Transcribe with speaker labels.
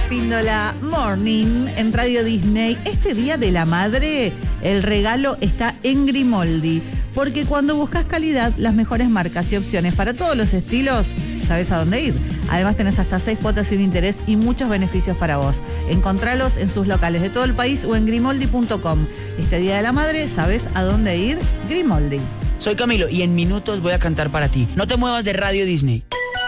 Speaker 1: Píndola Morning en Radio Disney. Este Día de la Madre, el regalo está en Grimoldi, porque cuando buscas calidad, las mejores marcas y opciones para todos los estilos, sabes a dónde ir. Además tenés hasta 6 cuotas sin interés y muchos beneficios para vos. Encontralos en sus locales de todo el país o en grimoldi.com. Este Día de la Madre, ¿sabes a dónde ir? Grimoldi.
Speaker 2: Soy Camilo y en minutos voy a cantar para ti. No te muevas de Radio Disney.